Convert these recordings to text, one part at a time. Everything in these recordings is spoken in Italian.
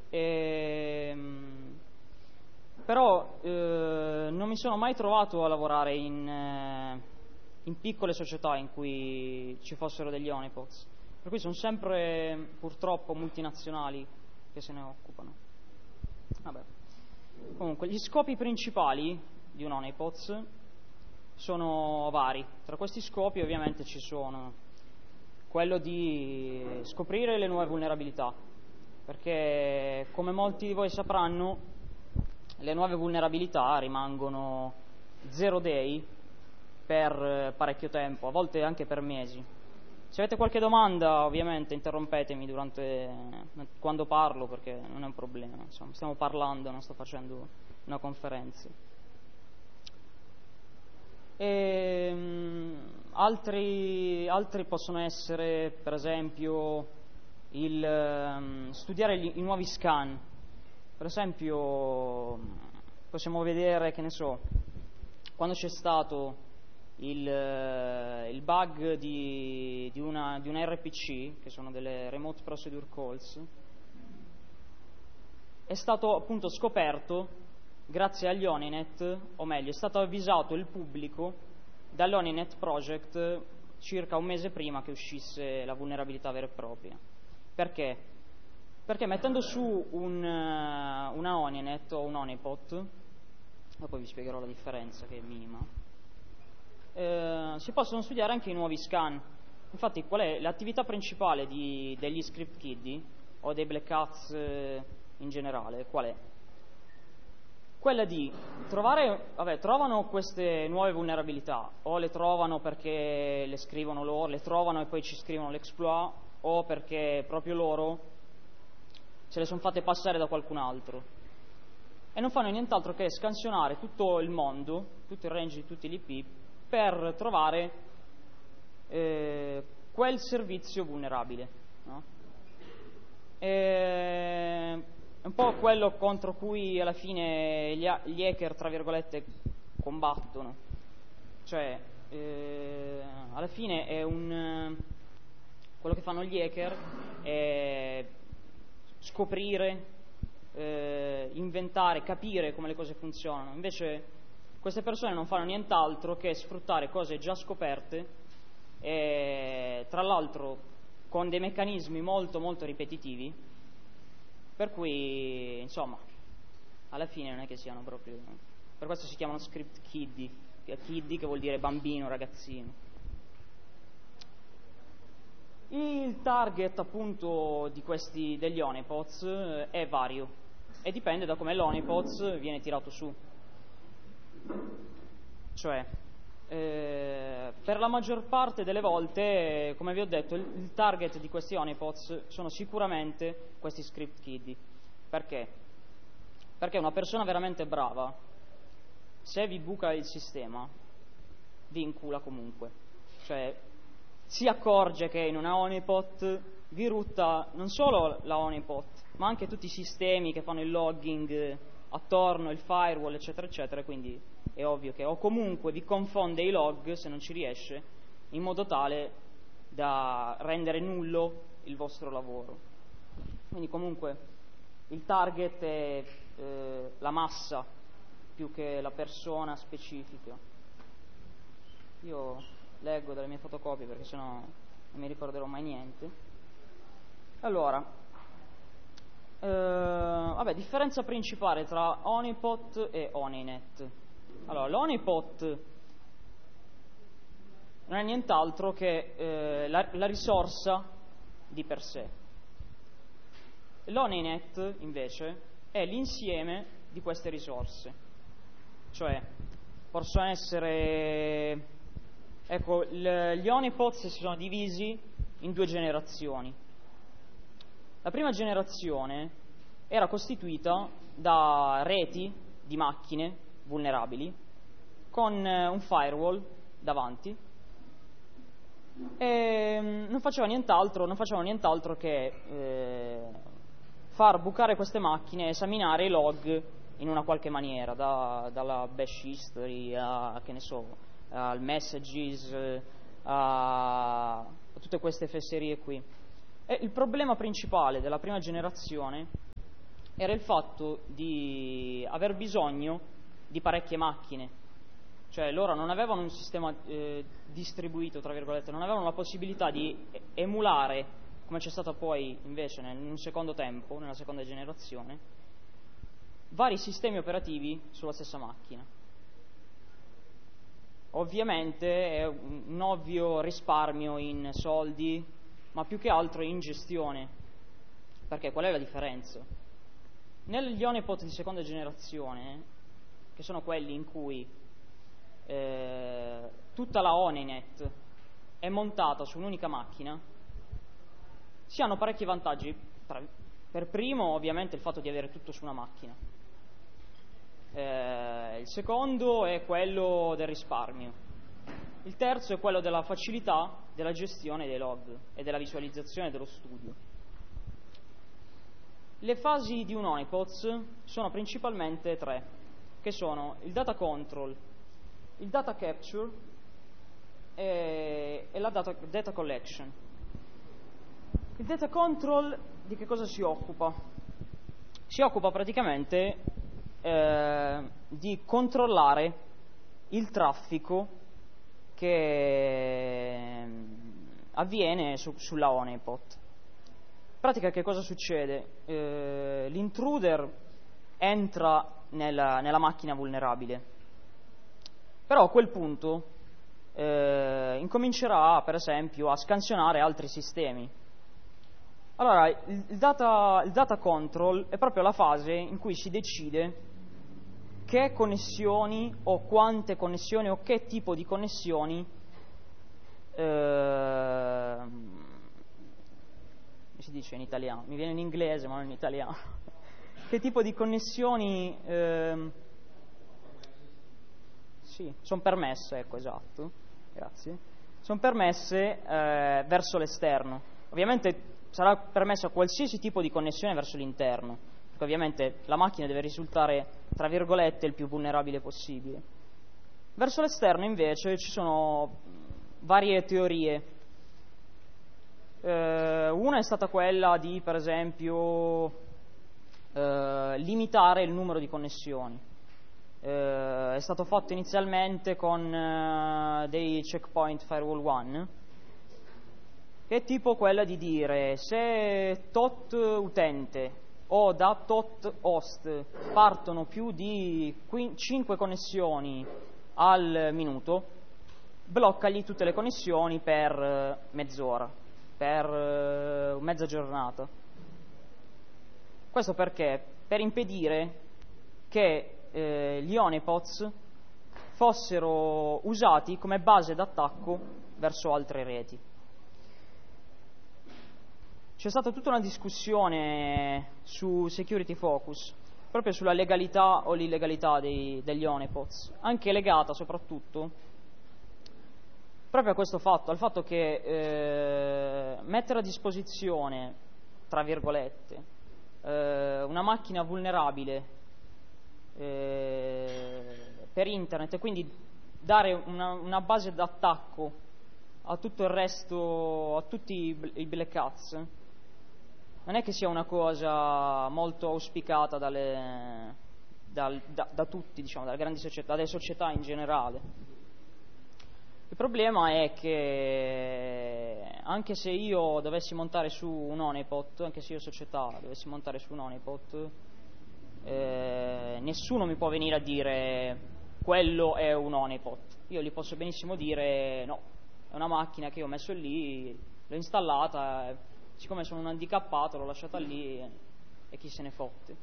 Però non mi sono mai trovato a lavorare in piccole società in cui ci fossero degli honeypots, per cui sono sempre purtroppo multinazionali che se ne occupano. Vabbè. Comunque, gli scopi principali di un honeypot sono vari. Tra questi scopi ovviamente ci sono quello di scoprire le nuove vulnerabilità, perché come molti di voi sapranno le nuove vulnerabilità rimangono zero day per parecchio tempo, a volte anche per mesi. Se avete qualche domanda ovviamente interrompetemi quando parlo, perché non è un problema, insomma, stiamo parlando, non sto facendo una conferenza. Altri possono essere, per esempio, studiare i nuovi scan. Per esempio, possiamo vedere, che ne so, quando c'è stato il bug di una RPC, che sono delle Remote Procedure Calls, è stato appunto scoperto grazie agli Honeynet, o meglio, è stato avvisato il pubblico dall'Honeynet Project circa un mese prima che uscisse la vulnerabilità vera e propria. Perché? Perché mettendo su una Honeynet o un honeypot, dopo vi spiegherò la differenza che è minima, si possono studiare anche i nuovi scan. Infatti qual è l'attività principale degli script kiddie o dei black hats in generale? Qual è? Quella di trovano queste nuove vulnerabilità, o le trovano perché le scrivono loro, le trovano e poi ci scrivono l'exploit, o perché proprio loro se le sono fatte passare da qualcun altro, e non fanno nient'altro che scansionare tutto il mondo, tutto il range di tutti gli IP, per trovare quel servizio vulnerabile, no? È un po' quello contro cui alla fine gli hacker, tra virgolette, combattono. Cioè, alla fine è quello che fanno gli hacker è scoprire, inventare, capire come le cose funzionano. Invece queste persone non fanno nient'altro che sfruttare cose già scoperte, e tra l'altro con dei meccanismi molto molto ripetitivi, per cui insomma alla fine non è che siano proprio, per questo si chiamano script kiddie, kiddie che vuol dire bambino, ragazzino. Il target appunto degli honeypots è vario e dipende da come l'honeypots viene tirato su. Cioè, per la maggior parte delle volte, come vi ho detto, il target di questi honeypots sono sicuramente questi script kiddie. Perché? Perché una persona veramente brava, se vi buca il sistema, vi incula comunque. Cioè, si accorge che in una honeypot vi rutta non solo la honeypot, ma anche tutti i sistemi che fanno il logging attorno, il firewall, eccetera, eccetera, quindi è ovvio che o comunque vi confonde i log se non ci riesce, in modo tale da rendere nullo il vostro lavoro. Quindi comunque il target è la massa più che la persona specifica. Io leggo dalle mie fotocopie perché sennò non mi ricorderò mai niente. Allora, differenza principale tra honeypot e honeynet. Allora, l'honeypot non è nient'altro che la risorsa di per sé. L'honeynet invece è l'insieme di queste risorse. Cioè, possono essere, ecco, gli honeypots si sono divisi in due generazioni. La prima generazione era costituita da reti di macchine vulnerabili con un firewall davanti, e non facevano nient'altro che far bucare queste macchine, esaminare i log in una qualche maniera, dalla bash history che ne so, al messages, a tutte queste fesserie qui. E il problema principale della prima generazione era il fatto di aver bisogno di parecchie macchine. Cioè loro non avevano un sistema distribuito, tra virgolette, non avevano la possibilità di emulare, come c'è stato poi invece in un secondo tempo, nella seconda generazione, vari sistemi operativi sulla stessa macchina. Ovviamente è un ovvio risparmio in soldi, ma più che altro in gestione. Perché qual è la differenza? Negli honeypot di seconda generazione, che sono quelli in cui tutta la Honeynet è montata su un'unica macchina, si hanno parecchi vantaggi. Per primo, ovviamente, il fatto di avere tutto su una macchina. Il secondo è quello del risparmio. Il terzo è quello della facilità della gestione dei log e della visualizzazione dello studio. Le fasi di un honeypot sono principalmente tre, che sono il data control, il data capture e la data collection. Il data control di che cosa si occupa? Si occupa praticamente di controllare il traffico che avviene sulla honeypot. In pratica che cosa succede? L'intruder entra nella macchina vulnerabile, però a quel punto incomincerà per esempio a scansionare altri sistemi. Allora il data control è proprio la fase in cui si decide che connessioni o quante connessioni o che tipo di connessioni come si dice in italiano? Mi viene in inglese ma non in italiano. Che tipo di connessioni sì, sono permesse, ecco, esatto, grazie. Sono permesse verso l'esterno. Ovviamente sarà permesso qualsiasi tipo di connessione verso l'interno, perché ovviamente la macchina deve risultare, tra virgolette, il più vulnerabile possibile. Verso l'esterno invece ci sono varie teorie. Una è stata quella di, per esempio, limitare il numero di connessioni. È stato fatto inizialmente con dei checkpoint firewall 1, che è tipo quella di dire se tot utente o da tot host partono più di 5 connessioni al minuto, bloccagli tutte le connessioni per mezz'ora, per mezza giornata. Questo perché? Per impedire che gli honeypots fossero usati come base d'attacco verso altre reti. C'è stata tutta una discussione su Security Focus, proprio sulla legalità o l'illegalità degli honeypots, anche legata soprattutto proprio a questo fatto, al fatto che mettere a disposizione, tra virgolette, una macchina vulnerabile per internet e quindi dare una base d'attacco a tutto il resto, a tutti i black hats, non è che sia una cosa molto auspicata da tutti, diciamo, dalle grandi società, dalle società in generale. Il problema è che anche se io dovessi montare su un honeypot, anche se io società dovessi montare su un honeypot, nessuno mi può venire a dire quello è un honeypot. Io gli posso benissimo dire no, è una macchina che io ho messo lì, l'ho installata, siccome sono un handicappato l'ho lasciata lì e chi se ne fotte.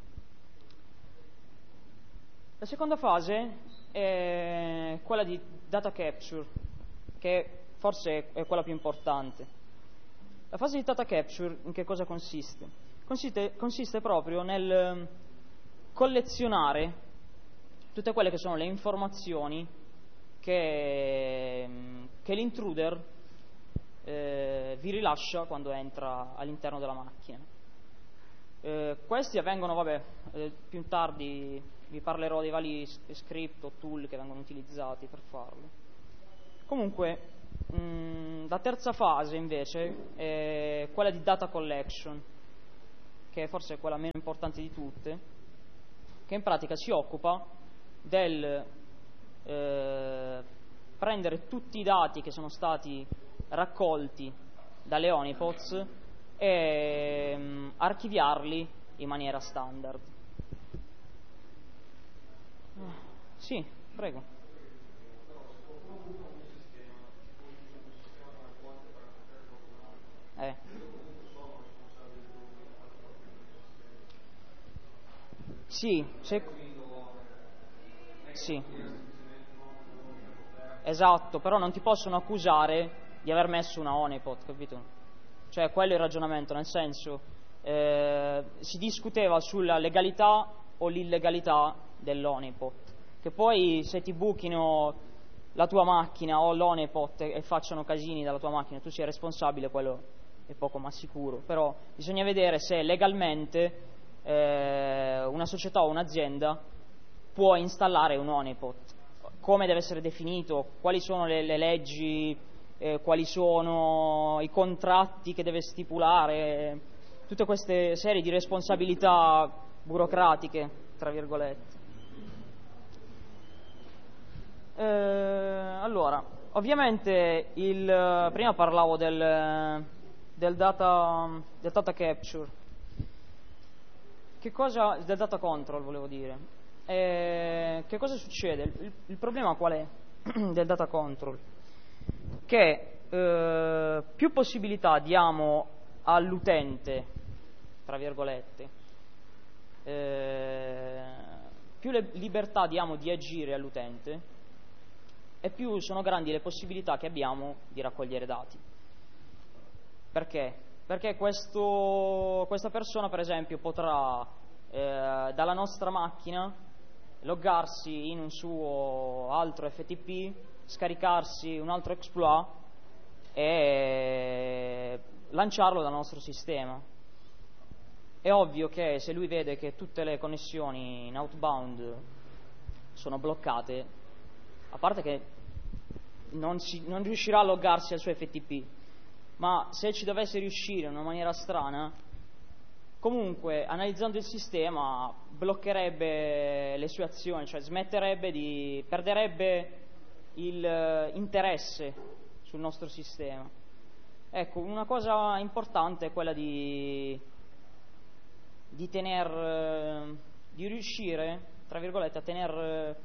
La seconda fase è quella di data capture, che forse è quella più importante. La fase di data capture in che cosa consiste? Consiste proprio nel collezionare tutte quelle che sono le informazioni che l'intruder vi rilascia quando entra all'interno della macchina. Questi avvengono, più tardi vi parlerò dei vari script o tool che vengono utilizzati per farlo. Comunque, la terza fase invece è quella di data collection, che forse è quella meno importante di tutte, che in pratica si occupa del prendere tutti i dati che sono stati raccolti dalle honeypots e archiviarli in maniera standard. Sì, prego. Sì, sì, esatto, però non ti possono accusare di aver messo una honeypot, capito? Cioè, quello è il ragionamento, nel senso, si discuteva sulla legalità o l'illegalità dell'honeypot, che poi se ti buchino la tua macchina o l'honeypot e facciano casini dalla tua macchina, tu sia responsabile, quello è poco ma sicuro, però bisogna vedere se legalmente una società o un'azienda può installare un honeypot, come deve essere definito, quali sono le leggi, quali sono i contratti che deve stipulare, tutte queste serie di responsabilità burocratiche, tra virgolette. Allora, ovviamente prima parlavo del data capture. Del data control volevo dire. Che cosa succede? Il problema qual è del data control? Che più possibilità diamo all'utente, tra virgolette, più libertà diamo di agire all'utente e più sono grandi le possibilità che abbiamo di raccogliere dati. Perché? Perché questa persona, per esempio, potrà dalla nostra macchina loggarsi in un suo altro FTP, scaricarsi un altro exploit e lanciarlo dal nostro sistema. È ovvio che se lui vede che tutte le connessioni in outbound sono bloccate, a parte che non riuscirà a loggarsi al suo FTP, ma se ci dovesse riuscire in una maniera strana, comunque analizzando il sistema bloccherebbe le sue azioni, cioè perderebbe il interesse sul nostro sistema. Ecco, una cosa importante è quella di riuscire, tra virgolette, a tener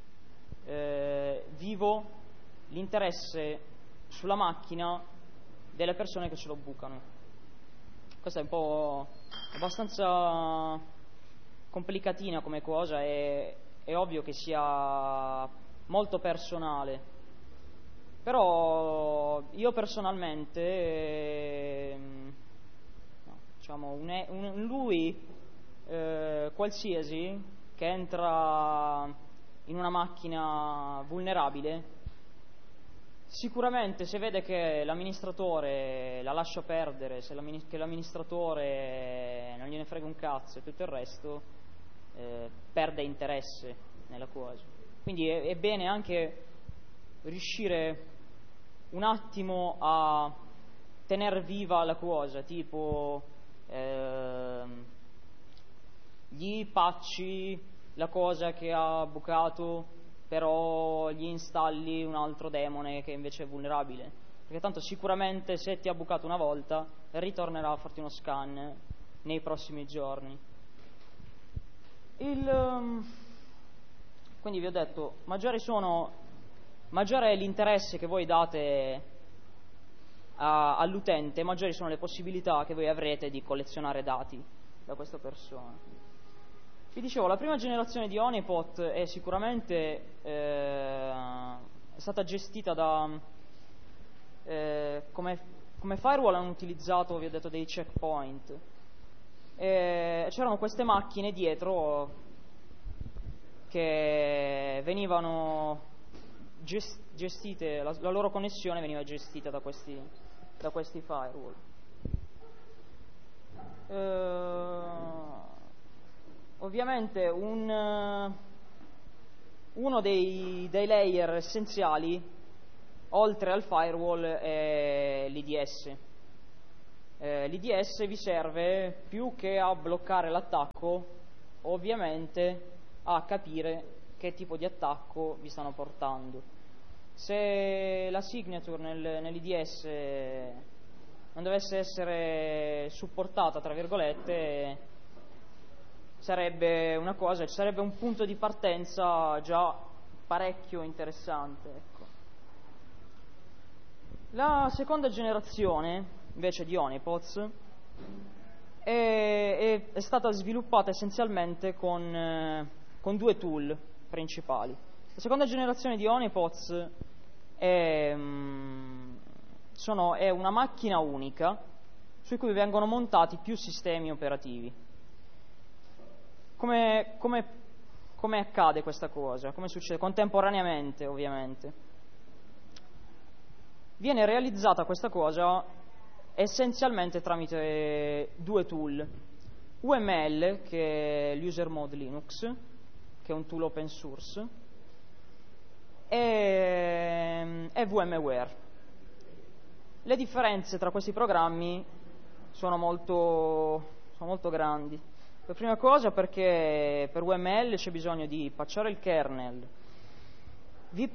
vivo l'interesse sulla macchina delle persone che ce lo bucano. Questa è un po' abbastanza complicatina come cosa, è ovvio che sia molto personale, però io personalmente diciamo lui qualsiasi che entra in una macchina vulnerabile, sicuramente se vede che l'amministratore la lascia perdere, che l'amministratore non gliene frega un cazzo e tutto il resto, perde interesse nella cosa. Quindi è bene anche riuscire un attimo a tenere viva la cosa, tipo gli patchi la cosa che ha bucato, però gli installi un altro demone che invece è vulnerabile, perché tanto sicuramente se ti ha bucato una volta ritornerà a farti uno scan nei prossimi giorni. Quindi vi ho detto, maggiore è l'interesse che voi date all'utente, maggiori sono le possibilità che voi avrete di collezionare dati da questa persona. Vi dicevo, la prima generazione di honeypot è sicuramente stata gestita come firewall. Hanno utilizzato, vi ho detto, dei checkpoint. C'erano queste macchine dietro che venivano gestite, la loro connessione veniva gestita da questi firewall. Ovviamente uno dei layer essenziali oltre al firewall è l'IDS, l'IDS vi serve più che a bloccare l'attacco, ovviamente a capire che tipo di attacco vi stanno portando. Se la signature nell'IDS non dovesse essere supportata, tra virgolette, sarebbe una cosa, ci sarebbe un punto di partenza già parecchio interessante, ecco. La seconda generazione invece di honeypots è stata sviluppata essenzialmente con due tool principali. La seconda generazione di honeypots è una macchina unica su cui vengono montati più sistemi operativi. Come accade questa cosa? Come succede? Contemporaneamente, ovviamente. Viene realizzata questa cosa essenzialmente tramite due tool. UML, che è l'User Mode Linux, che è un tool open source, e VMware. Le differenze tra questi programmi sono molto grandi. Per prima cosa perché per UML c'è bisogno di patchare il kernel, vi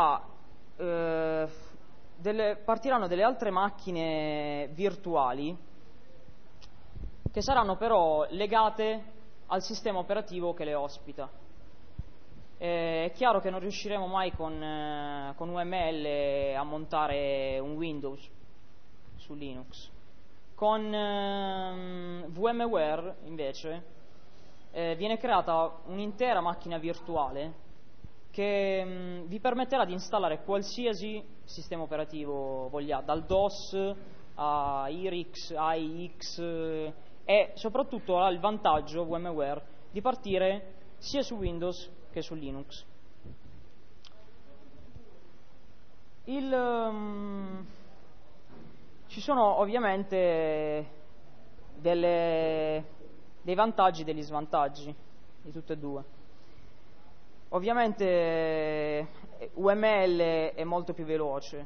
partiranno delle altre macchine virtuali che saranno però legate al sistema operativo che le ospita. È chiaro che non riusciremo mai con UML a montare un Windows su Linux. Con VMware invece viene creata un'intera macchina virtuale che vi permetterà di installare qualsiasi sistema operativo vogliate, dal DOS a IRIX, AIX, e soprattutto ha il vantaggio VMware di partire sia su Windows che su Linux. Ci sono ovviamente dei vantaggi e degli svantaggi di tutte e due. Giustamente UML è molto più veloce,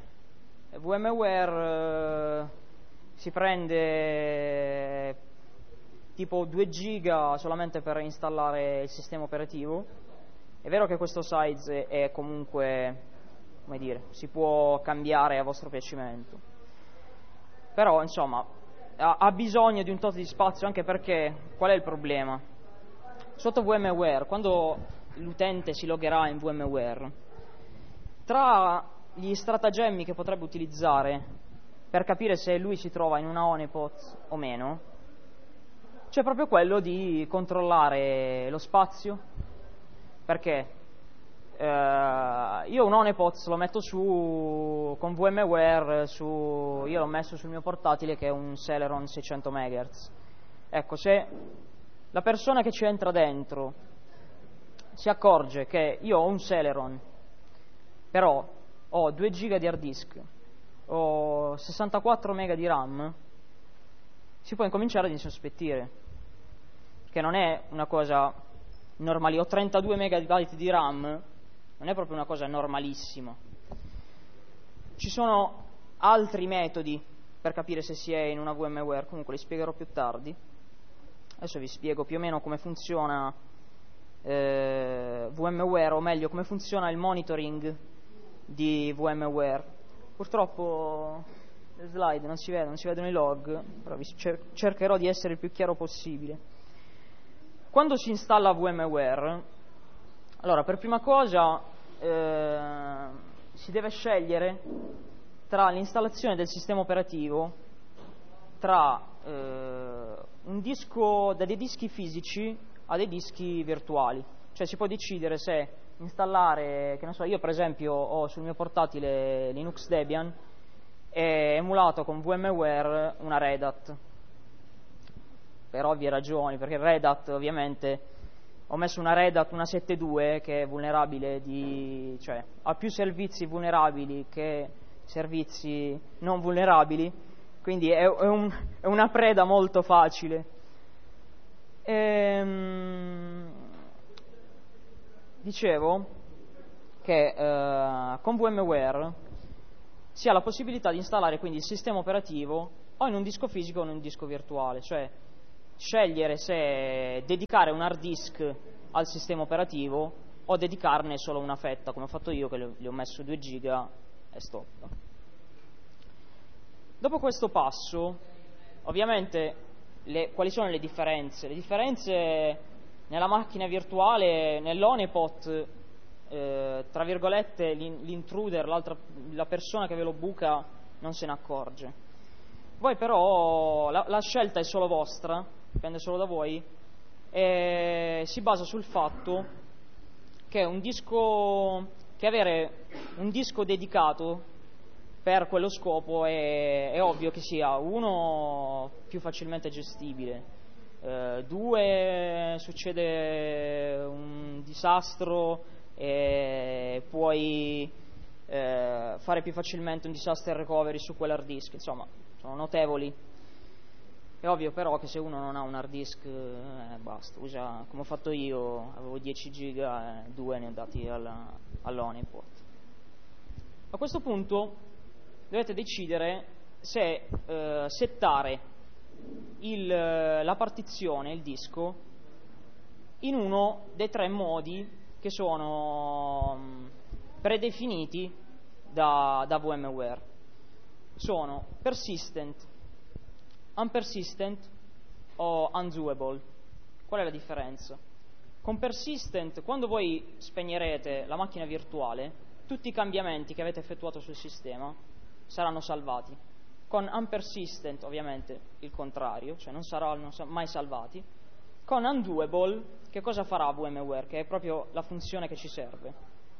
VMware si prende tipo 2 giga solamente per installare il sistema operativo. È vero che questo size è comunque, come dire, si può cambiare a vostro piacimento, però insomma ha bisogno di un tot di spazio, anche perché qual è il problema? Sotto VMware, quando l'utente si logherà in VMware, tra gli stratagemmi che potrebbe utilizzare per capire se lui si trova in una honeypot o meno, c'è proprio quello di controllare lo spazio, perché io un honeypot lo metto su con VMware, io l'ho messo sul mio portatile che è un Celeron 600 MHz. Ecco, se la persona che ci entra dentro si accorge che io ho un Celeron, però ho 2 giga di hard disk, ho 64 MB di RAM, si può incominciare ad insospettire, che non è una cosa normale. Ho 32 MB di RAM, non è proprio una cosa normalissima. Ci sono altri metodi per capire se si è in una VMware, comunque li spiegherò più tardi. Adesso vi spiego più o meno come funziona VMware, o meglio come funziona il monitoring di VMware. Purtroppo le slide non si vedono i log, però cercherò di essere il più chiaro possibile. Quando si installa VMware, allora per prima cosa si deve scegliere tra l'installazione del sistema operativo tra un disco, da dei dischi fisici a dei dischi virtuali. Cioè si può decidere se installare, che ne so, io per esempio ho sul mio portatile Linux Debian e emulato con VMware una Red Hat, per ovvie ragioni, perché Red Hat ovviamente ho messo una Red Hat, una 7.2, che è vulnerabile, cioè ha più servizi vulnerabili che servizi non vulnerabili, quindi è una preda molto facile. Dicevo che con VMware si ha la possibilità di installare quindi il sistema operativo o in un disco fisico o in un disco virtuale, cioè scegliere se dedicare un hard disk al sistema operativo o dedicarne solo una fetta, come ho fatto io, che gli ho messo 2 giga e stop. Dopo questo passo, ovviamente, quali sono le differenze? Le differenze nella macchina virtuale, nell'honeypot, tra virgolette, l'intruder, la persona che ve lo buca, non se ne accorge. Voi però, la scelta è solo vostra, dipende solo da voi, e si basa sul fatto che avere un disco dedicato per quello scopo è ovvio che sia, uno, più facilmente gestibile, 2, succede un disastro e puoi fare più facilmente un disaster recovery su quell'hard disk, insomma, sono notevoli. È ovvio però che se uno non ha un hard disk, basta, usa, come ho fatto io, avevo 10 giga e 2 ne ho dati all'honeypot. A questo punto dovete decidere se settare la partizione, il disco, in uno dei 3 modi che sono predefiniti da VMware. Sono persistent, unpersistent o undoable. Qual è la differenza? Con persistent, quando voi spegnerete la macchina virtuale, tutti i cambiamenti che avete effettuato sul sistema saranno salvati. Con unpersistent, ovviamente, il contrario, cioè non saranno mai salvati. Con undoable, che cosa farà VMware? Che è proprio la funzione che ci serve.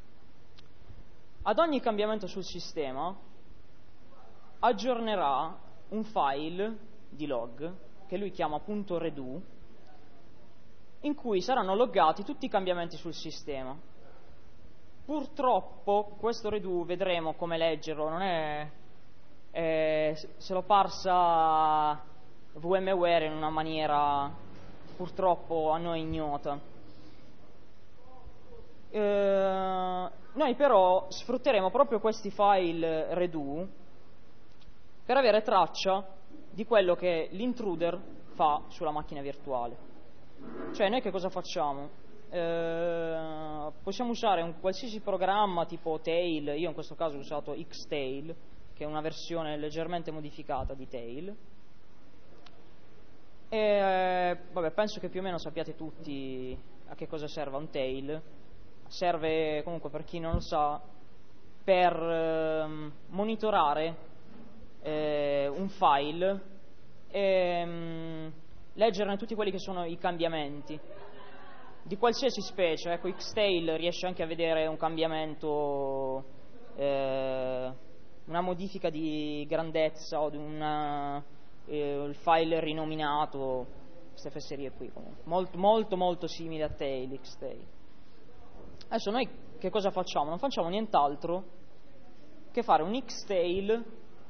Ad ogni cambiamento sul sistema aggiornerà un file di log, che lui chiama .redo, in cui saranno loggati tutti i cambiamenti sul sistema. Purtroppo questo redo, vedremo come leggerlo, non è se lo parsa VMware in una maniera purtroppo a noi ignota. Noi però sfrutteremo proprio questi file redo per avere traccia di quello che l'intruder fa sulla macchina virtuale. Cioè noi che cosa facciamo? Possiamo usare un qualsiasi programma tipo Tail, io in questo caso ho usato Xtail, che è una versione leggermente modificata di Tail, e vabbè, penso che più o meno sappiate tutti a che cosa serve un Tail. Serve, comunque, per chi non lo sa, per monitorare un file e leggerne tutti quelli che sono i cambiamenti di qualsiasi specie. Ecco, Xtail riesce anche a vedere un cambiamento, una modifica di grandezza o di il file rinominato, queste fesserie qui, comunque. Molto simile a Tail, Xtail. Adesso noi che cosa facciamo? Non facciamo nient'altro che fare un Xtail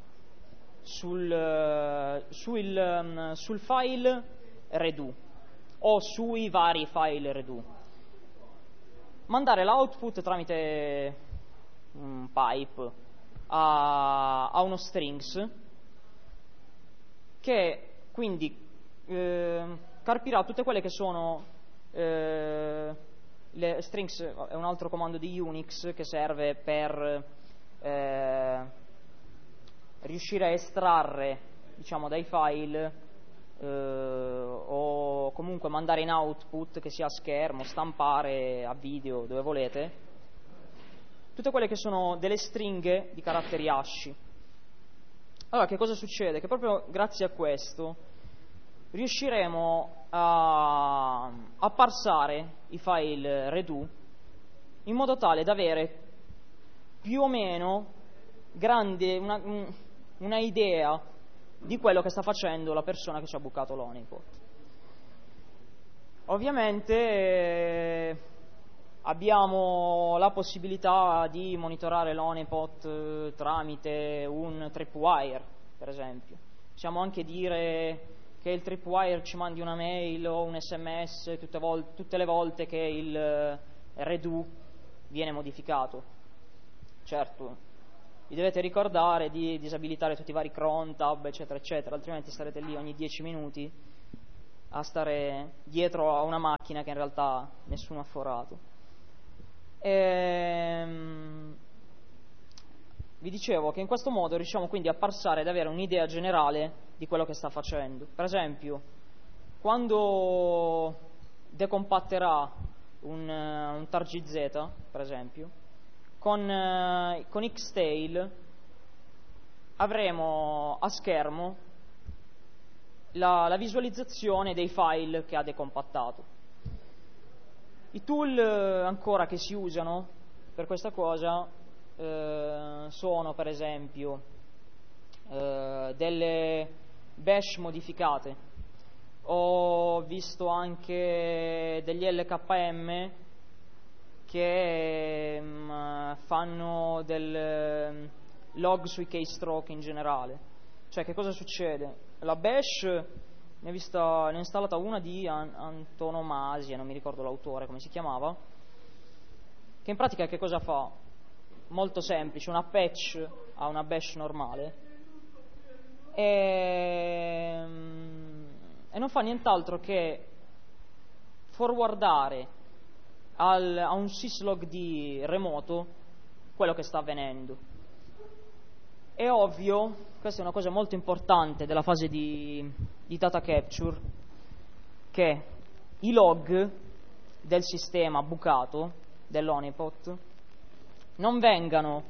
sul file redo o sui vari file redo, mandare l'output tramite un pipe a uno strings, che quindi carpirà tutte quelle che sono le strings. È un altro comando di Unix che serve per riuscire a estrarre, diciamo, dai file o comunque mandare in output, che sia a schermo, stampare a video, dove volete, tutte quelle che sono delle stringhe di caratteri ASCII. Allora, che cosa succede? Che proprio grazie a questo riusciremo a parsare i file redo in modo tale da avere più o meno una idea di quello che sta facendo la persona che ci ha bucato l'honeypot. Ovviamente abbiamo la possibilità di monitorare l'honeypot tramite un tripwire, per esempio. Possiamo anche dire che il tripwire ci mandi una mail o un SMS tutte le volte che il redo viene modificato. Certo, vi dovete ricordare di disabilitare tutti i vari cron, tab, eccetera, eccetera, altrimenti starete lì ogni 10 minuti a stare dietro a una macchina che in realtà nessuno ha forato. Vi dicevo che in questo modo riusciamo quindi a parsare ed avere un'idea generale di quello che sta facendo. Per esempio, quando decompatterà un TarGZ, per esempio, con Xtail avremo a schermo la visualizzazione dei file che ha decompattato. I tool ancora che si usano per questa cosa sono per esempio delle bash modificate. Ho visto anche degli LKM che fanno del log sui keystroke in generale. Cioè, che cosa succede? La bash ne ho installata una di Antonomasia, non mi ricordo l'autore come si chiamava, che in pratica che cosa fa? Molto semplice, una patch a una bash normale e non fa nient'altro che forwardare a un syslog di remoto quello che sta avvenendo. È ovvio, questa è una cosa molto importante della fase di data capture, che i log del sistema bucato, dell'honeypot, non vengano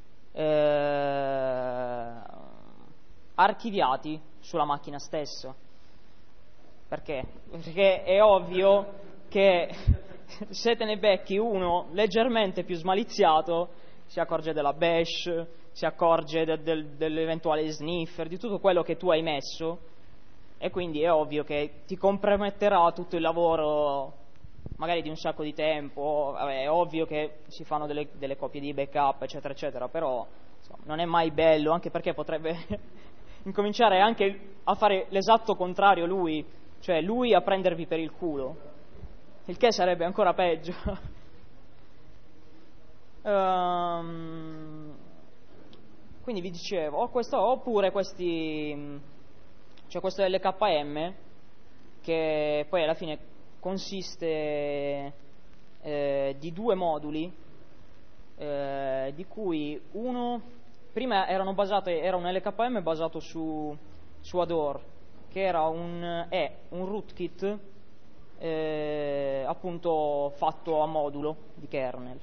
archiviati sulla macchina stessa. Perché? Perché è ovvio che se te ne becchi uno leggermente più smaliziato si accorge della bash, si accorge dell'eventuale sniffer, di tutto quello che tu hai messo, e quindi è ovvio che ti comprometterà tutto il lavoro magari di un sacco di tempo. Vabbè, è ovvio che si fanno delle copie di backup eccetera eccetera, però insomma, non è mai bello, anche perché potrebbe incominciare anche a fare l'esatto contrario lui, cioè lui a prendervi per il culo, il che sarebbe ancora peggio. Quindi vi dicevo, oppure questi, cioè questo LKM, che poi alla fine consiste di due moduli, di cui uno prima era un LKM basato su Adore, che era un rootkit appunto fatto a modulo di kernel.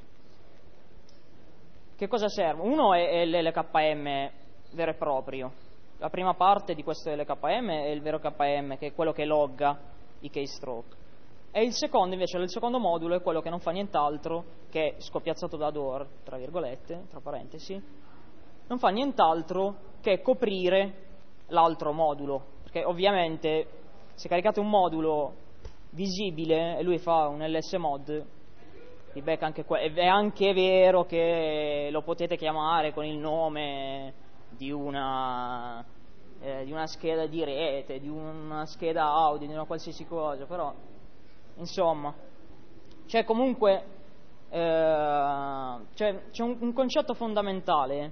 Che cosa serve? Uno è l'LKM vero e proprio. La prima parte di questo LKM è il vero KM, che è quello che logga i keystroke. E il secondo, invece, il secondo modulo è quello che non fa nient'altro, che è scoppiazzato da Adore, tra virgolette, tra parentesi, non fa nient'altro che coprire l'altro modulo. Perché ovviamente se caricate un modulo visibile e lui fa un ls-mod, anche è anche vero che lo potete chiamare con il nome di una scheda di rete, di una scheda audio, di una qualsiasi cosa, però insomma c'è comunque c'è un concetto fondamentale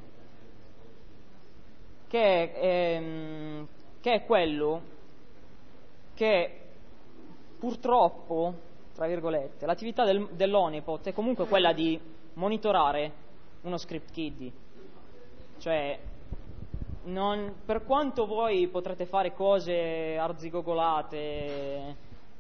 che è quello che purtroppo, tra virgolette, l'attività dell'honeypot è comunque quella di monitorare uno script kiddie. Cioè, per quanto voi potrete fare cose arzigogolate,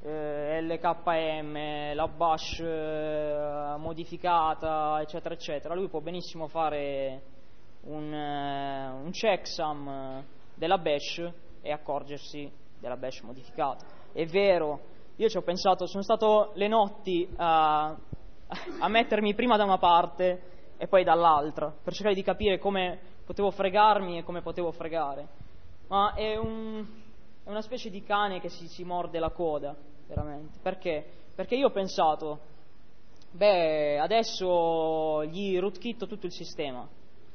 LKM, la bash modificata, eccetera, eccetera, lui può benissimo fare un checksum della bash e accorgersi della bash modificata. È vero, io ci ho pensato, sono stato le notti a mettermi prima da una parte e poi dall'altra per cercare di capire come potevo fregarmi e come potevo fregare, ma è una specie di cane che si morde la coda, veramente. Perché? Perché io ho pensato, adesso gli rootkitto tutto il sistema,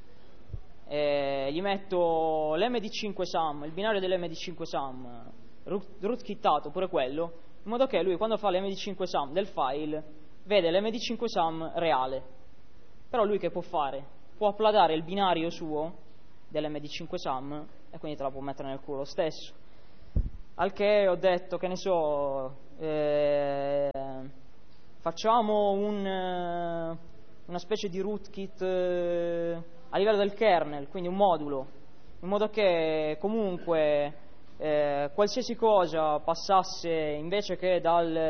gli metto l'MD5SAM, il binario dell'MD5SAM rootkittato pure quello, in modo che lui quando fa l'MD5SAM del file vede l'MD5SAM reale. Però lui che può fare? può uploadare il binario suo dell'MD5SAM e quindi te la può mettere nel culo lo stesso. Al che ho detto, che ne so, facciamo una specie di rootkit a livello del kernel, quindi un modulo, in modo che comunque qualsiasi cosa passasse invece che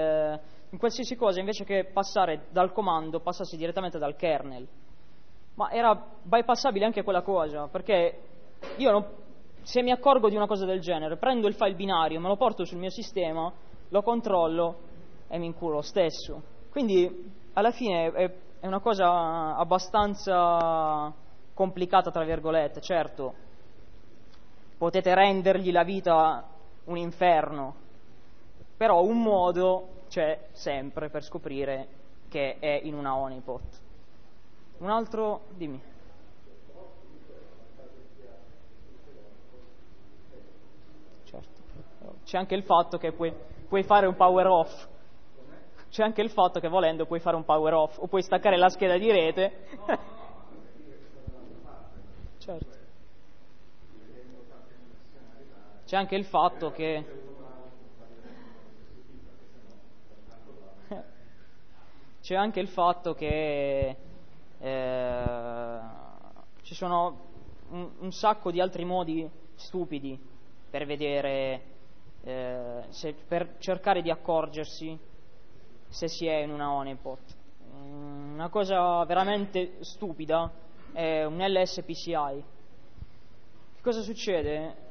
passare dal comando, passasse direttamente dal kernel. Ma era bypassabile anche quella cosa, perché io se mi accorgo di una cosa del genere, prendo il file binario, me lo porto sul mio sistema, lo controllo e mi inculo lo stesso. Quindi alla fine è una cosa abbastanza complicata, tra virgolette. Certo, potete rendergli la vita un inferno, però un modo c'è sempre per scoprire che è in una honeypot. Un altro, dimmi. Certo. C'è anche il fatto che puoi fare un power off. C'è anche il fatto che volendo puoi fare un power off o puoi staccare la scheda di rete. Certo. C'è anche il fatto che ci sono un sacco di altri modi stupidi per vedere, per cercare di accorgersi se si è in una honeypot. Una cosa veramente stupida è un LSPCI. Che cosa succede?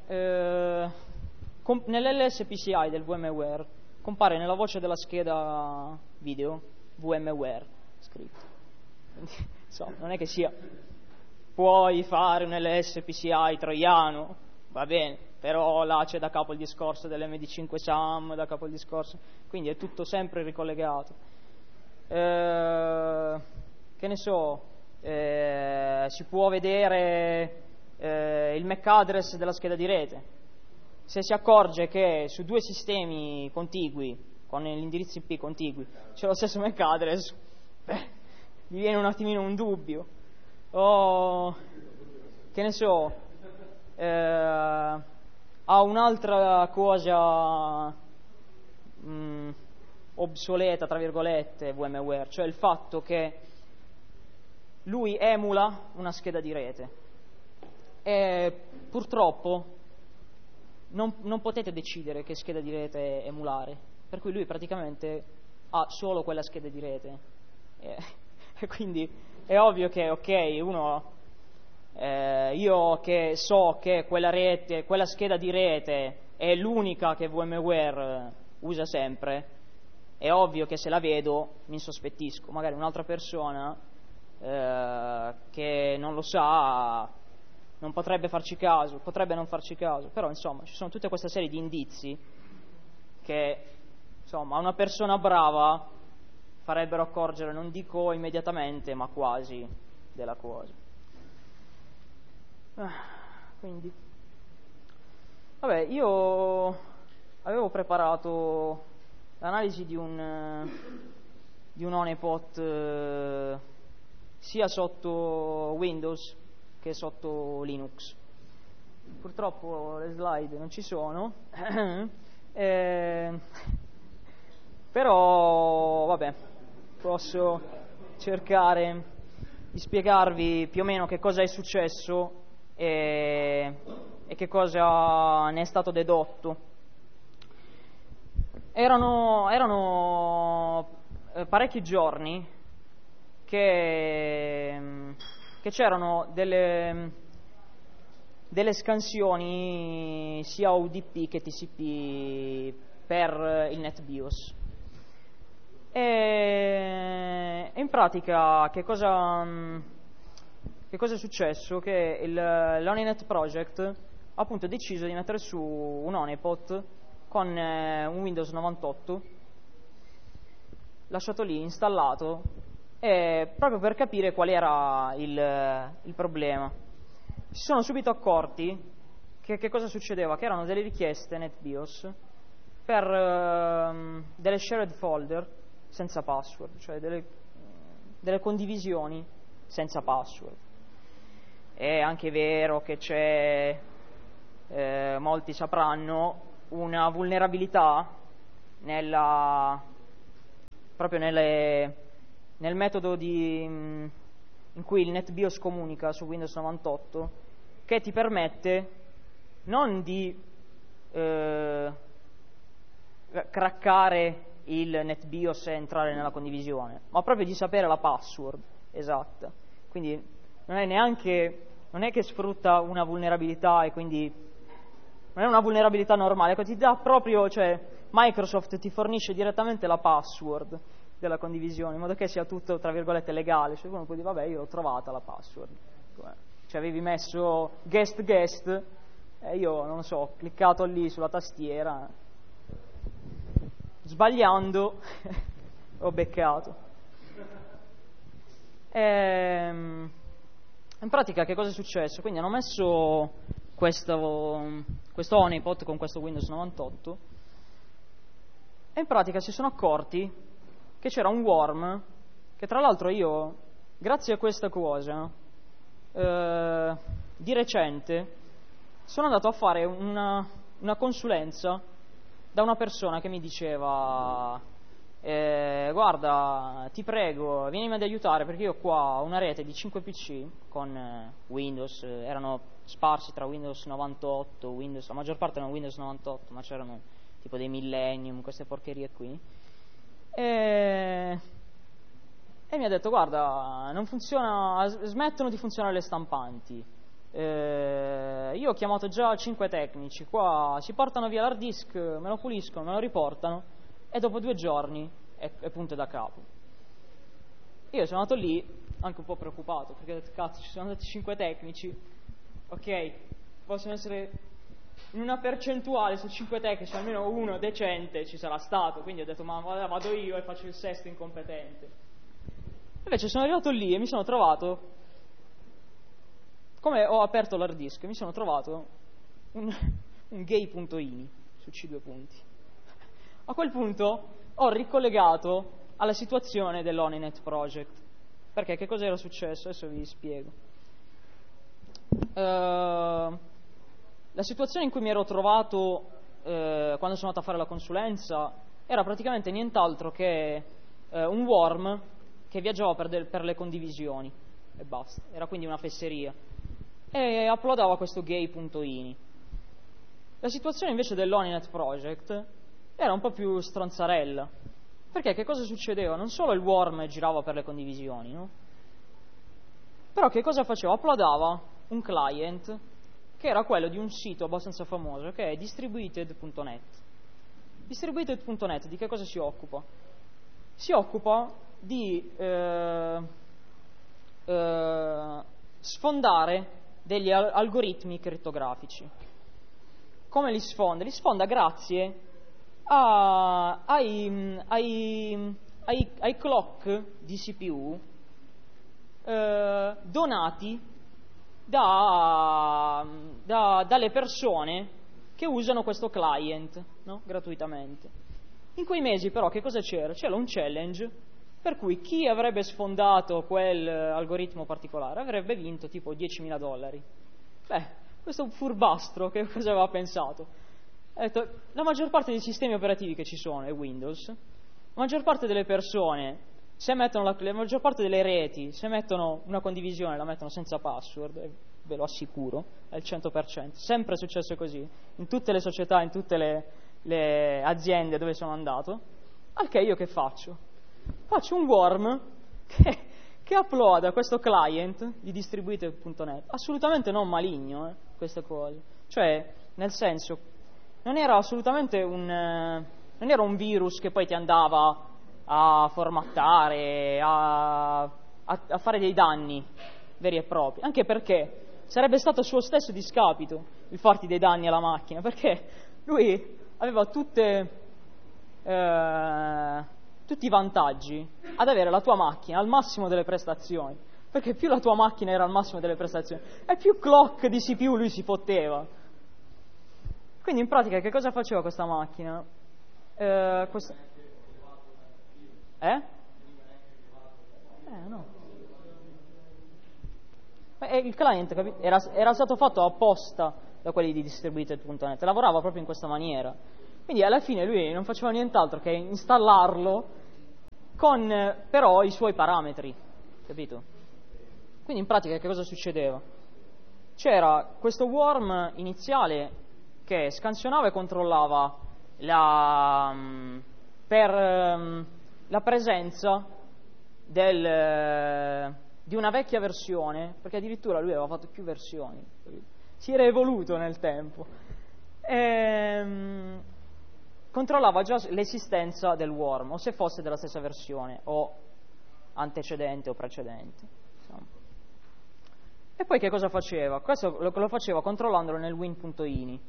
Nell'LSPCI del VMware compare nella voce della scheda video VMware scritto. Quindi, insomma, non è che sia puoi fare un LSPCI troiano, va bene, però là c'è da capo il discorso dell'MD5SAM, da capo il discorso, quindi è tutto sempre ricollegato. Che ne so, si può vedere il MAC address della scheda di rete. Se si accorge che su due sistemi contigui, con gli indirizzi IP contigui, c'è lo stesso MAC address, gli viene un attimino un dubbio. O, che ne so, ha un'altra cosa obsoleta, tra virgolette, VMware, cioè il fatto che lui emula una scheda di rete e purtroppo non potete decidere che scheda di rete emulare, per cui lui praticamente ha solo quella scheda di rete e quindi è ovvio che io che so che quella scheda di rete è l'unica che VMware usa sempre, è ovvio che se la vedo mi insospettisco. Magari un'altra persona che non lo sa non potrebbe farci caso, potrebbe non farci caso, però insomma ci sono tutta questa serie di indizi che insomma a una persona brava farebbero accorgere, non dico immediatamente, ma quasi, della cosa. Quindi vabbè, io avevo preparato l'analisi di un honeypot sia sotto Windows che sotto Linux. Purtroppo le slide non ci sono, però vabbè, posso cercare di spiegarvi più o meno che cosa è successo e che cosa ne è stato dedotto. Erano parecchi giorni che c'erano delle scansioni sia UDP che TCP per il NetBIOS. E in pratica che cosa è successo? Che l'Honeynet Project ha appunto deciso di mettere su un honeypot con un Windows 98 lasciato lì installato, proprio per capire qual era il problema. Si sono subito accorti che cosa succedeva, che erano delle richieste NetBIOS per delle shared folder senza password, cioè delle condivisioni senza password. è anche vero che c'è, molti sapranno, una vulnerabilità proprio nel metodo in cui il NetBIOS comunica su Windows 98, che ti permette non di craccare il NetBIOS e entrare nella condivisione, ma proprio di sapere la password esatta. Quindi non è che sfrutta una vulnerabilità e quindi non è una vulnerabilità normale, ti dà proprio, cioè Microsoft ti fornisce direttamente la password della condivisione, in modo che sia tutto, tra virgolette, legale. Cioè uno può dire, vabbè, io l'ho trovata la password. Cioè avevi messo guest e io, non so, ho cliccato lì sulla tastiera, sbagliando, ho beccato. In pratica che cosa è successo? Quindi hanno messo questo honeypot con questo Windows 98 e in pratica si sono accorti che c'era un worm che, tra l'altro, io, grazie a questa cosa, di recente sono andato a fare una consulenza da una persona che mi diceva guarda, ti prego, vienimi ad aiutare perché io qua ho una rete di 5 PC con Windows, erano sparsi tra Windows 98, la maggior parte erano Windows 98, ma c'erano tipo dei Millennium, queste porcherie qui, e mi ha detto, guarda, non funziona, smettono di funzionare le stampanti. Io ho chiamato già 5 tecnici, qua si portano via l'hard disk, me lo puliscono, me lo riportano e dopo 2 giorni è punto da capo. Io sono andato lì anche un po' preoccupato perché ho detto, cazzo, ci sono andati 5 tecnici, ok, possono essere in una percentuale su 5 tecnici, almeno uno decente ci sarà stato, quindi ho detto, ma vado io e faccio il sesto incompetente. Invece sono arrivato lì e mi sono trovato, come ho aperto l'hard disk, mi sono trovato un gay.ini su C2 punti. A quel punto ho ricollegato alla situazione dell'Honeynet Project. Perché? Che cosa era successo? Adesso vi spiego. La situazione in cui mi ero trovato quando sono andato a fare la consulenza era praticamente nient'altro che un worm che viaggiava per le condivisioni e basta. Era quindi una fesseria. E uploadava questo gay.ini. La situazione invece dell'Honeynet Project era un po' più stronzarella, perché che cosa succedeva? Non solo il worm girava per le condivisioni, no? Però che cosa faceva? Uploadava un client che era quello di un sito abbastanza famoso che è distributed.net. Distributed.net di che cosa si occupa? Si occupa di sfondare degli algoritmi crittografici. Come li sfonda? Li sfonda grazie ai clock di CPU donati dalle persone che usano questo client, no? Gratuitamente. In quei mesi però che cosa c'era? C'era un challenge per cui chi avrebbe sfondato quel algoritmo particolare avrebbe vinto tipo $10.000. Questo è un furbastro, che cosa aveva pensato? Ha detto, la maggior parte dei sistemi operativi che ci sono è Windows, la maggior parte delle persone, se mettono la maggior parte delle reti, se mettono una condivisione la mettono senza password, ve lo assicuro, è il 100%, sempre è successo così, in tutte le società, in tutte le aziende dove sono andato, al che io che faccio? Faccio un worm che uploada questo client di distributed.net, assolutamente non maligno, queste cose, cioè, nel senso, non era assolutamente non era un virus che poi ti andava a formattare, a fare dei danni veri e propri, anche perché sarebbe stato a suo stesso discapito il farti dei danni alla macchina, perché lui aveva tutti i vantaggi ad avere la tua macchina al massimo delle prestazioni, perché più la tua macchina era al massimo delle prestazioni e più clock di CPU lui si fotteva. Quindi in pratica che cosa faceva questa macchina? No. il client era stato fatto apposta da quelli di distributed.net, lavorava proprio in questa maniera. Quindi alla fine lui non faceva nient'altro che installarlo con però i suoi parametri, capito? Quindi in pratica che cosa succedeva? C'era questo worm iniziale che scansionava e controllava la presenza di una vecchia versione, perché addirittura lui aveva fatto più versioni, si era evoluto nel tempo, controllava già l'esistenza del worm, o se fosse della stessa versione, o antecedente o precedente. Insomma. E poi che cosa faceva? Questo lo faceva controllandolo nel win.ini.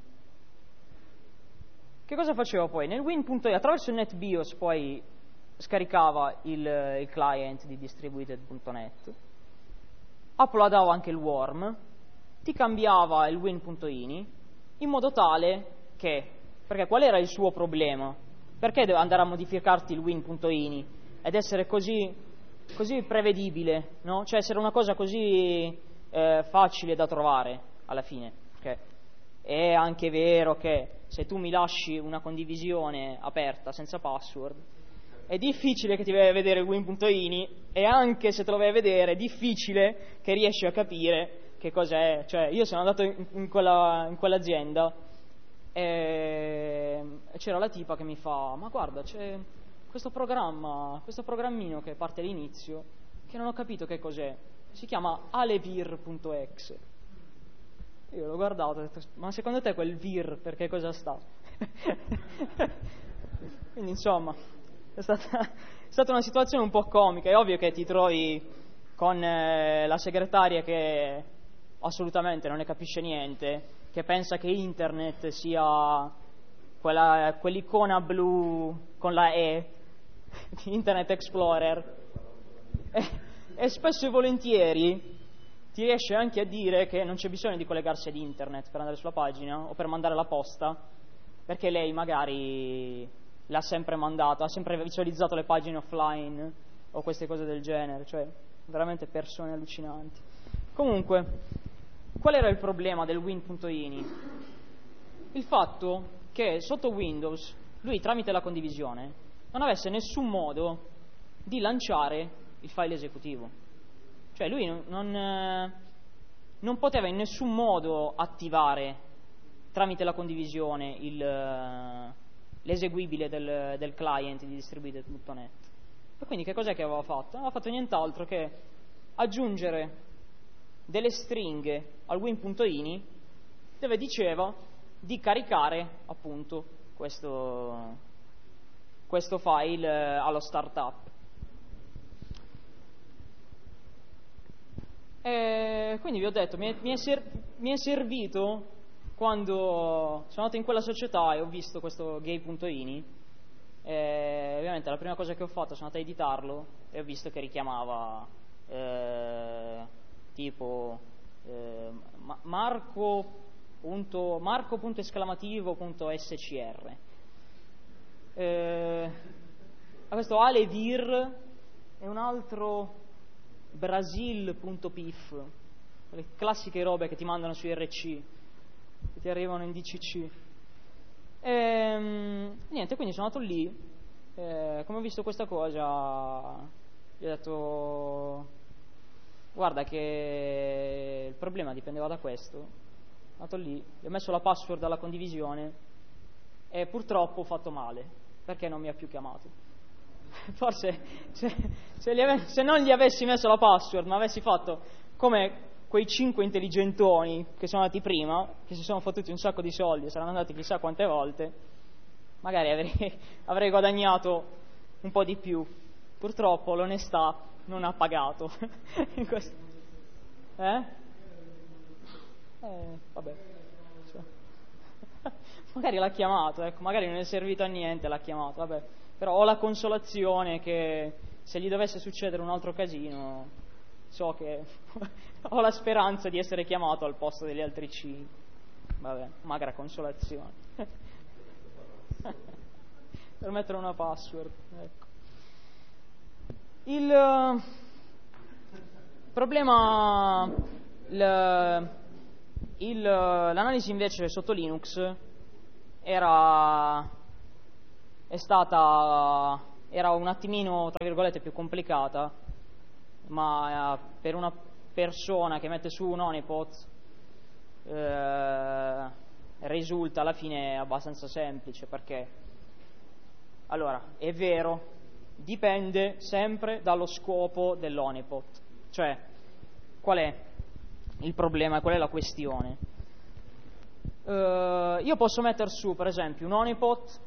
Che cosa faceva poi? Nel win.ini, attraverso il NetBIOS poi scaricava il client di distributed.net, uploadava anche il worm, ti cambiava il win.ini in modo tale che, perché qual era il suo problema? Perché deve andare a modificarti il win.ini ed essere così prevedibile, no? Cioè essere una cosa così facile da trovare alla fine, perché è anche vero che se tu mi lasci una condivisione aperta senza password è difficile che ti vai a vedere il win.ini, e anche se te lo vai a vedere è difficile che riesci a capire che cos'è. Cioè io sono andato in quell'azienda e c'era la tipa che mi fa: ma guarda, c'è questo programmino che parte all'inizio che non ho capito che cos'è, si chiama alevir.exe. Io l'ho guardato e ho detto: ma secondo te quel vir per che cosa sta? Quindi insomma è stata una situazione un po' comica. È ovvio che ti trovi con la segretaria che assolutamente non ne capisce niente, che pensa che internet sia quell'icona blu con la E di Internet Explorer, e spesso e volentieri ti riesce anche a dire che non c'è bisogno di collegarsi ad internet per andare sulla pagina o per mandare la posta, perché lei magari l'ha sempre mandato, ha sempre visualizzato le pagine offline o queste cose del genere. Cioè veramente persone allucinanti. Comunque, qual era il problema del win.ini? Il fatto che sotto Windows lui, tramite la condivisione, non avesse nessun modo di lanciare il file esecutivo. Cioè lui non poteva in nessun modo attivare tramite la condivisione l'eseguibile del client di distributed.net. E quindi che cos'è che aveva fatto? Non aveva fatto nient'altro che aggiungere delle stringhe al win.ini dove diceva di caricare appunto questo file allo startup. E quindi vi ho detto, mi è servito quando sono andato in quella società e ho visto questo gay.ini. Ovviamente la prima cosa che ho fatto sono andato a editarlo e ho visto che richiamava tipo marco.esclamativo.scr. Questo alevir e un altro brasil.pif, le classiche robe che ti mandano su IRC, che ti arrivano in DCC. Niente, quindi sono andato lì, come ho visto questa cosa gli ho detto: guarda che il problema dipendeva da questo. Sono andato lì, gli ho messo la password alla condivisione e purtroppo ho fatto male, perché non mi ha più chiamato. Forse se non gli avessi messo la password, ma avessi fatto come quei 5 intelligentoni che sono andati prima, che si sono fottuti un sacco di soldi e saranno andati chissà quante volte, magari avrei guadagnato un po' di più. Purtroppo l'onestà non ha pagato. In questo. Vabbè. Magari l'ha chiamato, ecco, magari non è servito a niente, l'ha chiamato, vabbè. Però ho la consolazione che se gli dovesse succedere un altro casino, so che ho la speranza di essere chiamato al posto degli altri 5. Vabbè, magra consolazione. Per mettere una password, ecco. Il problema L'analisi invece sotto Linux era un attimino, tra virgolette, più complicata, ma per una persona che mette su un honeypot risulta alla fine abbastanza semplice, perché allora è vero, dipende sempre dallo scopo dell'honeypot, cioè qual è il problema, qual è la questione. Io posso mettere su per esempio un honeypot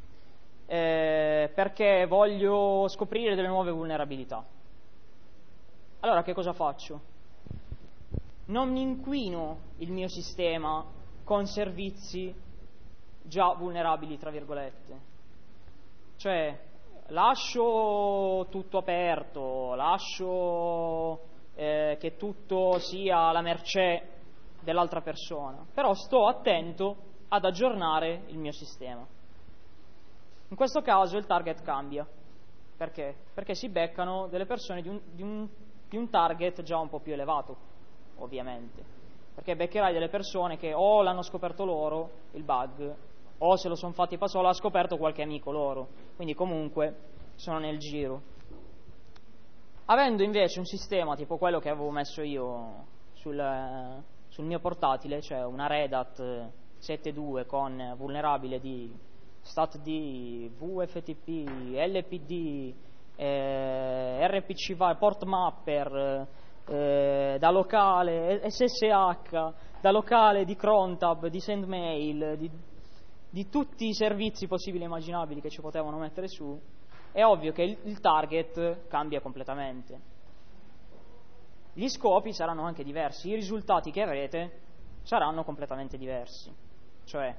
perché voglio scoprire delle nuove vulnerabilità. Allora che cosa faccio? Non inquino il mio sistema con servizi già vulnerabili, tra virgolette. Cioè, lascio tutto aperto, lascio che tutto sia alla mercé dell'altra persona, però sto attento ad aggiornare il mio sistema. In questo caso il target cambia. Perché? Perché si beccano delle persone di un target già un po' più elevato, ovviamente. Perché beccherai delle persone che o l'hanno scoperto loro, il bug, o se lo sono fatti passare, l'ha scoperto qualche amico loro. Quindi comunque sono nel giro. Avendo invece un sistema tipo quello che avevo messo io sul mio portatile, cioè una Red Hat 7.2 con vulnerabile di StatD, VFTP, LPD, RPC, port mapper, da locale, SSH, da locale di crontab, di sendmail, di tutti i servizi possibili e immaginabili che ci potevano mettere su, è ovvio che il target cambia completamente. Gli scopi saranno anche diversi, i risultati che avrete saranno completamente diversi. Cioè,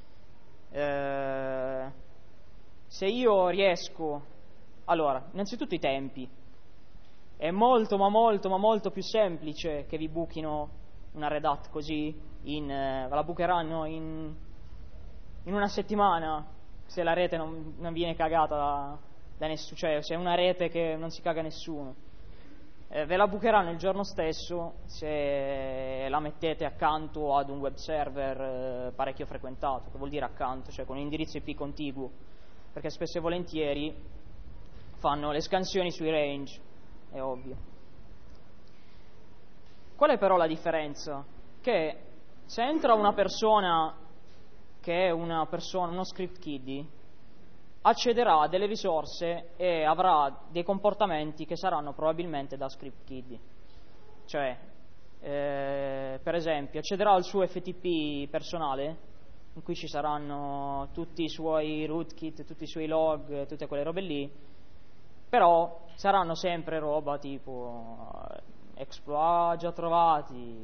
se io riesco, allora, innanzitutto i tempi. È molto ma molto più semplice che vi buchino una Red Hat così, la bucheranno in una settimana, se la rete non viene cagata da nessuno, cioè se è una rete che non si caga nessuno. Ve la bucheranno il giorno stesso se la mettete accanto ad un web server parecchio frequentato, che vuol dire accanto, cioè con un indirizzo IP contiguo, perché spesso e volentieri fanno le scansioni sui range, è ovvio. Qual è però la differenza? Che se entra una persona che è uno script kiddie, accederà a delle risorse e avrà dei comportamenti che saranno probabilmente da script kiddie. Cioè, per esempio, accederà al suo FTP personale, in cui ci saranno tutti i suoi rootkit, tutti i suoi log, tutte quelle robe lì, però saranno sempre roba tipo exploit già trovati,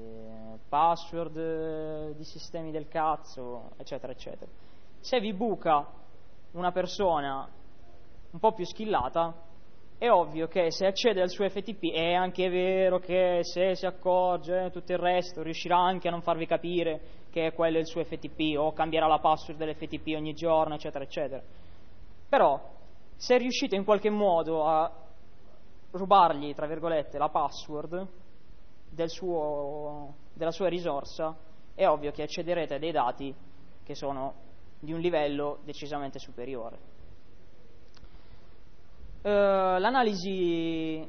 password di sistemi del cazzo, eccetera, eccetera. Se vi buca una persona un po' più skillata, è ovvio che se accede al suo FTP è anche vero che se si accorge tutto il resto riuscirà anche a non farvi capire che quello è il suo FTP o cambierà la password dell'FTP ogni giorno, eccetera, eccetera. Però se riuscite in qualche modo a rubargli, tra virgolette, la password della sua risorsa, è ovvio che accederete a dei dati che sono di un livello decisamente superiore. L'analisi,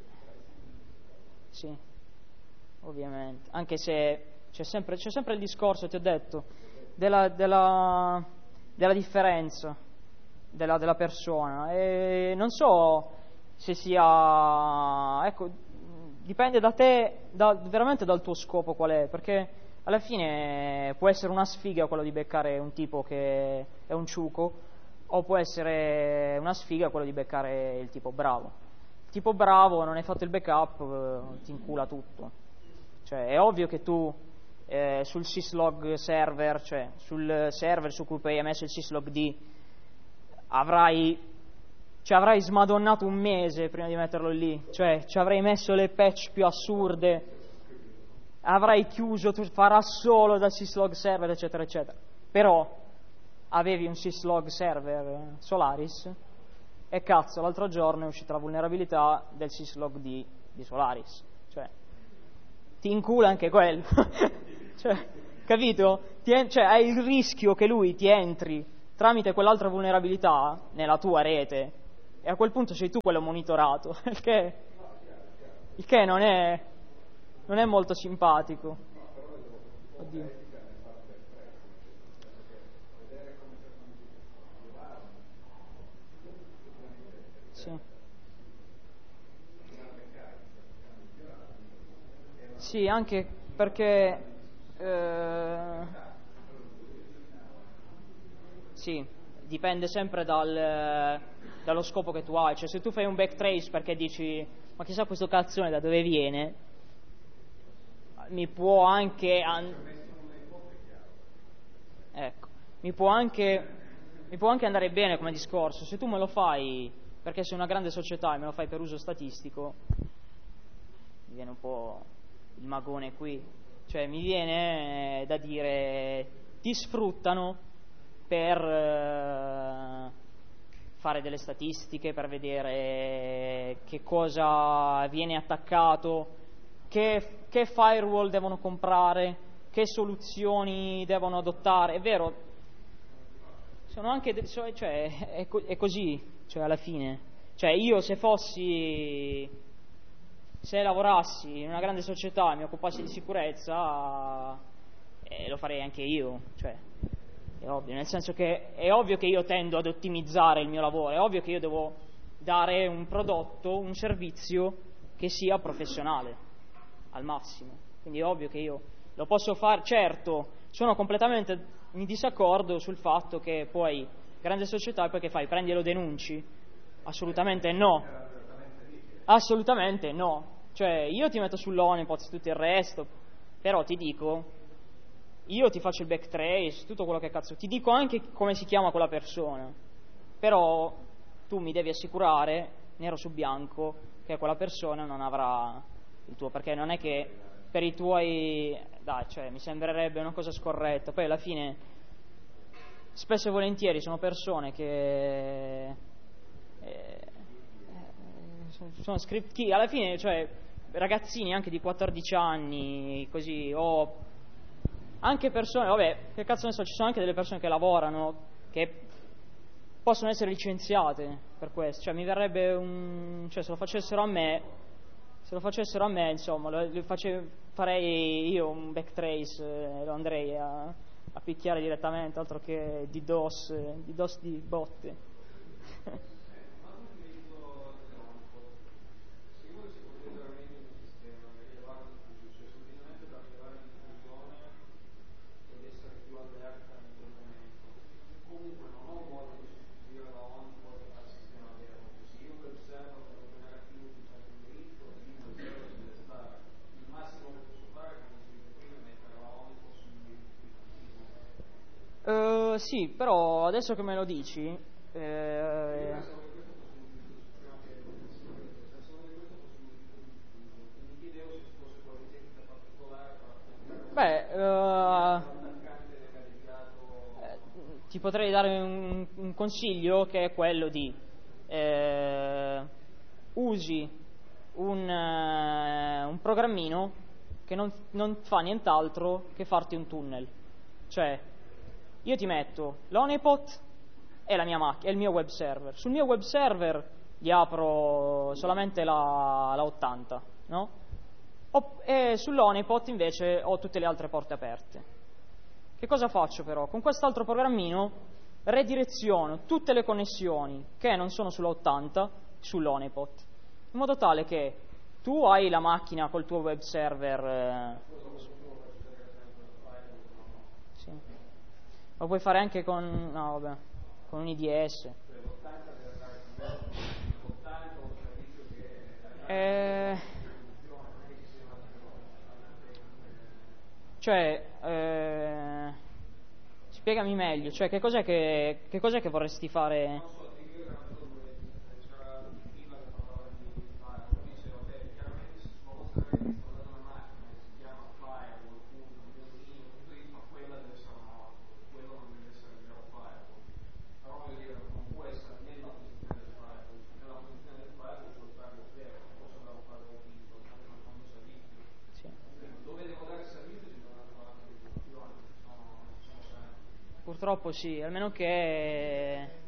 sì, ovviamente, anche se c'è sempre il discorso, ti ho detto, della differenza della persona, e non so se sia, ecco, dipende da te, veramente dal tuo scopo qual è, perché alla fine può essere una sfiga quello di beccare un tipo che è un ciuco, o può essere una sfiga quello di beccare il tipo bravo. Il tipo bravo, non hai fatto il backup, ti incula tutto. Cioè, è ovvio che tu sul syslog server, cioè sul server su cui poi hai messo il syslogd, avrai smadonnato un mese prima di metterlo lì, cioè ci avrai messo le patch più assurde, avrai chiuso, farà solo dal syslog server, eccetera, eccetera. Però avevi un syslog server Solaris e cazzo, l'altro giorno è uscita la vulnerabilità del syslog di Solaris. Cioè, ti incula anche quello. Cioè, capito? Cioè, hai il rischio che lui ti entri tramite quell'altra vulnerabilità nella tua rete, e a quel punto sei tu quello monitorato, il che non è molto simpatico. Oddio. Sì. Sì, anche perché sì, dipende sempre dallo scopo che tu hai. Cioè, se tu fai un backtrace perché dici ma chissà questo cazzone da dove viene, mi può anche ecco, mi può anche andare bene come discorso. Se tu me lo fai perché sei una grande società e me lo fai per uso statistico, mi viene un po' il magone qui. Cioè, mi viene da dire ti sfruttano per fare delle statistiche, per vedere che cosa viene attaccato, che firewall devono comprare, che soluzioni devono adottare. È vero, sono anche cioè, è così, cioè, alla fine. Cioè, io se lavorassi in una grande società e mi occupassi di sicurezza, lo farei anche io, cioè, è ovvio, nel senso che è ovvio che io tendo ad ottimizzare il mio lavoro, è ovvio che io devo dare un prodotto, un servizio che sia professionale al massimo, quindi è ovvio che io lo posso fare. Certo, sono completamente in disaccordo sul fatto che poi grande società, poi che fai? Prendi e lo denunci? Assolutamente no. Assolutamente no. Cioè, io ti metto sull'Honeypot, tutto il resto, però ti dico, io ti faccio il backtrace, tutto quello che cazzo, ti dico anche come si chiama quella persona, però tu mi devi assicurare, nero su bianco, che quella persona non avrà il tuo, perché non è che per i tuoi, dai, cioè, mi sembrerebbe una cosa scorretta. Poi alla fine, spesso e volentieri, sono persone che sono script key, alla fine, cioè, ragazzini anche di 14 anni, così, o anche persone, vabbè, che cazzo ne so, ci sono anche delle persone che lavorano, che possono essere licenziate per questo. Cioè, mi verrebbe cioè, se lo facessero a me, insomma, farei io un backtrace, lo andrei a picchiare direttamente, altro che di DOS di botte. Sì, però adesso che me lo dici, beh, ti potrei dare un consiglio, che è quello di usi un programmino che non fa nient'altro che farti un tunnel. Cioè, io ti metto l'Honeypot e la mia macchina, e il mio web server. Sul mio web server gli apro solamente la 80, no? E sull'Honeypot invece ho tutte le altre porte aperte. Che cosa faccio però? Con quest'altro programmino redireziono tutte le connessioni che non sono sulla 80 sull'Honeypot, in modo tale che tu hai la macchina col tuo web server, sì. Lo puoi fare anche con, no, vabbè, con un IDS. Cioè, spiegami meglio, cioè, che cos'è che vorresti fare? Sì. purtroppo sì, almeno che